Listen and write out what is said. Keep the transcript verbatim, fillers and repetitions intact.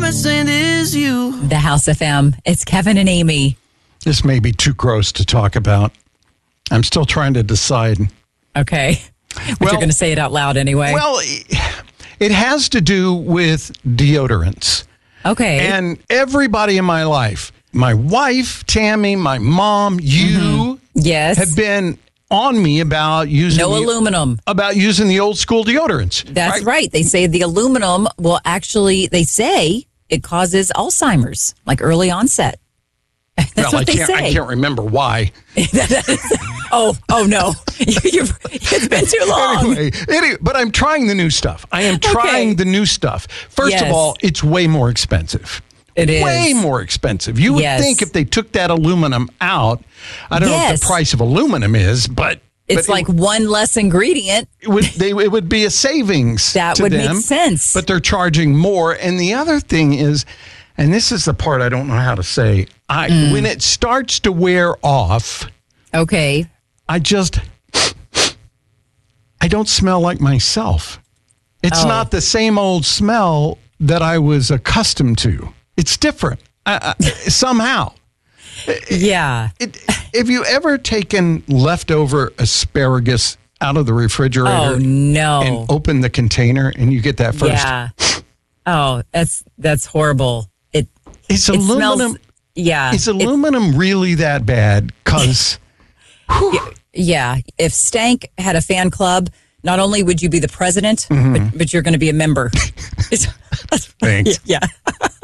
percent is you. The House F M. It's Kevin and Amy. This may be too gross to talk about. I'm still trying to decide. Okay. But Well- you're going to say it out loud anyway. Well, it has to do with deodorants. okay. And everybody in my life, my wife, Tammy, my mom, you, yes. have been on me about using No the, aluminum. about using the old school deodorants. That's right. They say the aluminum will actually, they say it causes Alzheimer's, like early onset. That's well, what I they can't, say. I can't remember why. Oh, oh no. You've, it's been too long. Anyway, anyway, but I'm trying the new stuff. I am trying Okay. the new stuff. First Yes. of all, it's way more expensive. It is. Way more expensive. You would Yes. think if they took that aluminum out, I don't know what Yes. the price of aluminum is, but It's but like it, one less ingredient. it would they it would be a savings. That to would them, make sense. But they're charging more. And the other thing is, and this is the part I don't know how to say. I Mm. when it starts to wear off, Okay. I just I don't smell like myself. It's Oh. not the same old smell that I was accustomed to. It's different I, I, somehow. Yeah. It, have you ever taken leftover asparagus out of the refrigerator Oh, no. and opened the container and you get that first? Yeah. Oh, that's that's horrible. It Is it aluminum smells. Yeah. is It- aluminum really that bad? Because yeah. If Stank had a fan club, not only would you be the president, Mm-hmm. but, but you're going to be a member. It's- thanks. yeah.